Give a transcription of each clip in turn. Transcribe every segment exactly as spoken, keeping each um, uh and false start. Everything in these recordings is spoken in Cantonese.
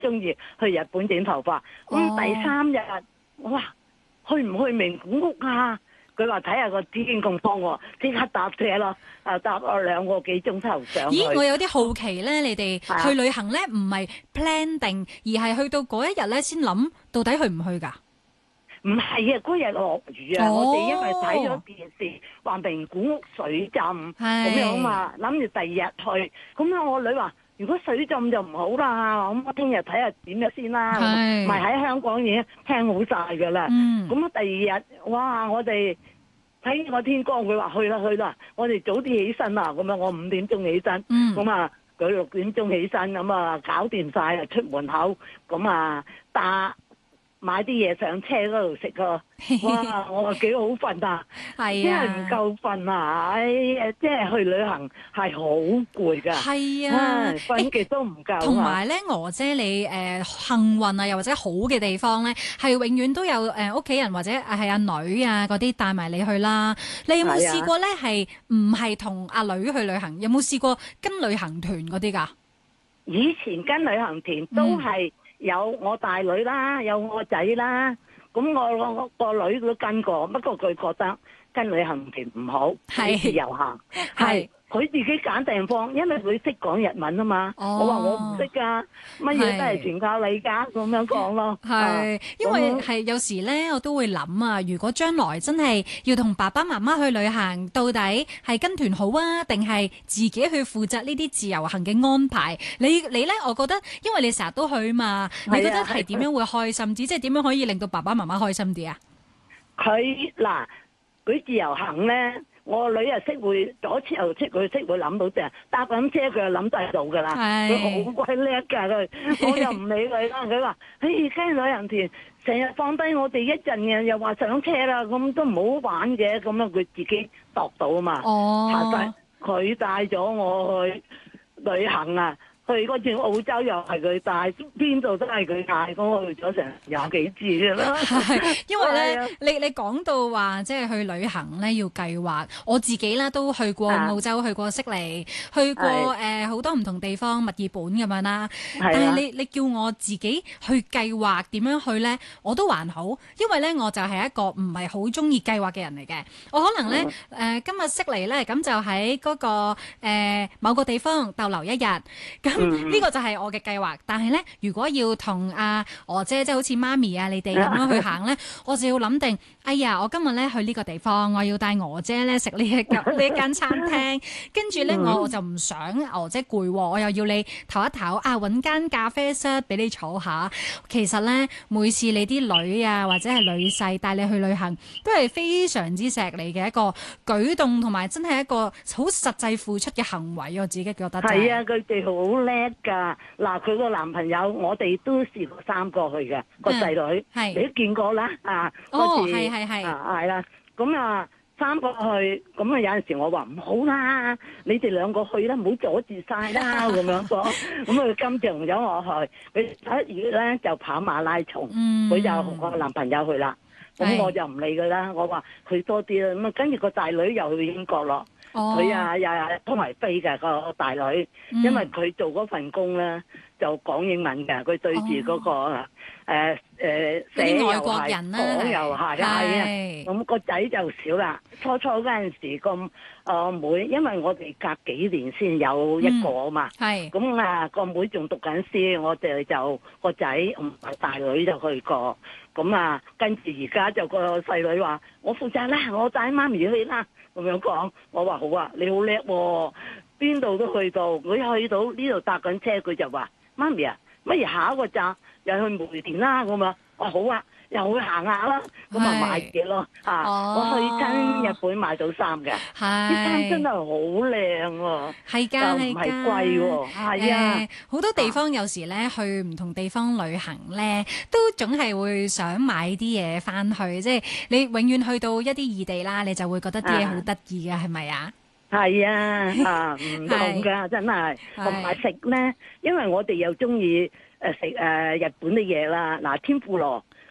中意去日本整頭髮。咁、 哦、 第三日，哇，去唔去名古屋啊？佢話睇下個天咁方喎，即刻搭車咯，啊搭咗兩個幾鐘頭上去。 咦，我有啲好奇咧，你哋去旅行咧唔係 plan 定，而係去到嗰一日咧先諗到底去唔去㗎？唔係啊，嗰日落雨啊， 哦、 我哋因為睇咗電視話名古屋水浸咁樣嘛，諗住第二日去。咁樣我女話：如果水浸就唔好啦，咁我聽日睇下點樣先啦。唔係喺香港已經聽好晒㗎啦。咁啊、嗯、第二日，哇！我哋睇個天光，佢話去啦去啦，我哋早啲起身啦。咁樣我五點鐘起身，咁啊佢六點鐘起身，咁啊搞掂晒啊出門口，咁啊搭。買啲嘢上車嗰度食個，哇！我話幾好瞓啊，係啊，真係唔夠瞓啊！哎呀，即係去旅行係好攰㗎，係啊，瞓極都唔夠。同埋咧，娥姐你誒、呃、幸運啊，又或者好嘅地方咧，係永遠都有誒屋企人或者係阿女啊嗰啲帶埋你去啦。你有冇試過咧係唔係同阿女去旅行？有冇試過跟旅行團嗰啲㗎？以前跟旅行團都係、嗯。有我大女啦，有我仔啦，咁我我個女都跟過，不過佢覺得跟旅行團唔好，係自由行，係佢自己揀地方，因為佢識講日文啊嘛。哦、我話我唔識㗎，乜嘢都係全靠你㗎，咁樣講咯。係，因為係有時咧，我都會諗啊，如果將來真係要同爸爸媽媽去旅行，到底係跟團好啊，定係自己去負責呢啲自由行嘅安排？你你咧，我覺得，因為你成日都去嘛，你覺得係點樣會開心啲？即係點樣可以令到爸爸媽媽開心啲啊？佢嗱，佢自由行咧。我女又識會左切右切，佢識會諗到啫。搭緊車佢就諗得到㗎啦。佢好鬼叻㗎佢，我又唔理佢啦。佢話：嘿，跟旅行團成日放低我哋一陣嘅，又話上車啦，咁都唔好玩嘅。咁樣佢自己度到啊嘛。哦，下世佢帶咗我去旅行啊！去嗰次澳洲又係佢帶，邊度都係佢帶，咁我去咗成廿幾次嘅啦。係，因為咧，你你講到話即係去旅行咧要計劃，我自己咧都去過澳洲，去過悉尼，去過誒好多唔同地方，墨爾本咁樣啦。但係你你叫我自己去計劃點樣去咧，我都還好，因為咧我就係一個唔係好中意計劃嘅人嚟嘅。我可能咧誒今日悉尼咧，咁就喺嗰個誒某個地方逗留一日咁。呢個就係我嘅計劃，但係咧，如果要同阿娥姐即係好似媽咪啊你哋咁樣去行咧，我就要諗定，哎呀，我今日咧去呢個地方，我要帶娥姐咧食呢一間呢一間餐廳，跟住咧我就唔想娥姐攰，我又要你唞一唞啊，揾間咖啡室俾你坐下。其實咧，每次你啲女啊或者係女婿帶你去旅行，都係非常之錫你嘅一個舉動，同埋真係一個好實際付出嘅行為。我自己覺得係啊，佢哋好叻㗎。嗱，佢個男朋友我哋都試過三個去嘅，個細女，你都見過啦啊。哦，係係係啊，係啦。咁啊，三個去，咁啊有陣時我話唔好啦，你哋兩個去啦，唔好阻住晒啦，咁樣講。咁啊，今次同咗我去，佢十一月咧就跑馬拉松，佢就同個男朋友去啦。咁我就唔理佢啦，我話佢多啲啦。咁啊，跟住個大女又去英國咯。佢啊，又係通埋飛嘅個大女，嗯、因為佢做嗰份工咧就講英文嘅，佢對住嗰、那個誒誒寫又係講又係係啊，咁個仔就少啦。初初嗰陣時個誒妹，因為我哋隔幾年先有一個啊嘛，係咁啊個妹仲讀緊書，我哋就個仔唔係大女就去過，咁啊跟住而家就個細女話我負責啦，我帶媽咪去啦。咁樣講，我話好啊，你好叻喎，邊度都去到。佢去到呢度搭緊車，佢就話：媽咪啊，不如下一個站又去梅田啦。咁啊，我好啊，又去行下啦。咁啊買嘢咯，嚇！我去親日本買到衫嘅，啲衫真係好靚喎，係㗎，又唔係貴喎，係啊。好多地方有時咧去唔同地方旅行咧，都總係會想買啲嘢翻去，即係你永遠去到一啲異地啦，你就會覺得啲嘢好得意嘅，係咪啊？係啊，啊唔同㗎，真係。同埋食咧，因為我哋又中意誒食誒日本啲嘢啦。嗱，天婦羅。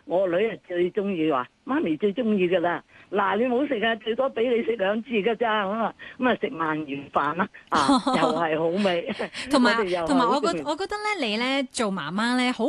我個女係最中意話，媽咪最中意噶啦。嗱，你冇食啊，最多俾你食兩次噶咋咁啊，咁啊食鰻魚飯啦，啊又係好味。 同埋同埋，我覺我覺得咧，你咧做媽媽咧好。